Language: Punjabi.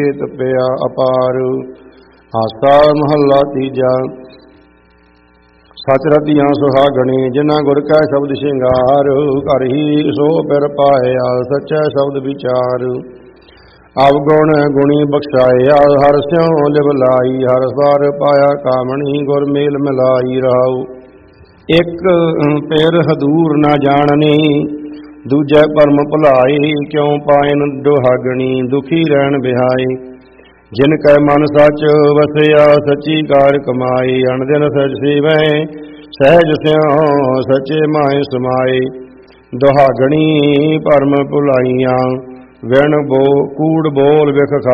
ਤਪਿਆ ਅਪਾਰ। ਹਾਸਾ ਮਹੱਲਾ ਤੀਜਾ। ਸਚ ਰਤੀਆਂ ਸੁਹਾਗਣੀ ਜਿਨ੍ਹਾਂ ਗੁਰ ਕੈ ਸ਼ਬਦ ਸ਼ਿੰਗਾਰ। ਘਰ ਹੀ ਸੋ ਪਿਰ ਪਾਇਆ ਸਚੈ ਸ਼ਬਦ ਵਿਚਾਰ। ਅਵਗੁਣ ਗੁਣੀ ਬਖਸ਼ਾਇਆ ਹਰ ਸਿਉ ਲਿਵ ਲਾਈ। ਹਰ ਸਵਾਰ ਪਾਇਆ ਕਾਮਣੀ ਗੁਰ ਮੇਲ ਮਿਲਾਈ ਰਹਾਉ। ਇੱਕ ਪਿਰ ਹਦੂਰ ਨਾ ਜਾਣਨੀ ਦੂਜੈ ਪਰਮ ਭੁਲਾਈ। ਕਿਉ ਪਾਇਨ ਦੁਹਾਗਣੀ ਦੁਖੀ ਰਹਿਣ ਬਿਹਾਈ। ਜਿਨ ਕੈ ਮਨ ਸਚ ਵਸਿਆ ਸੱਚੀ ਕਾਰ ਕਮਾਈ। ਅਣ ਦਿਨ ਸਚ ਸੇਵੈ ਸਹਿਜ ਸਿਉ ਸਚੇ ਮਾਹਿ ਸਮਾਏ। ਦੁਹਾਗਣੀ ਭਰਮ ਭੁਲਾਈਆਂ ਵਿਣ ਕੂੜ ਬੋਲ ਵਿਖ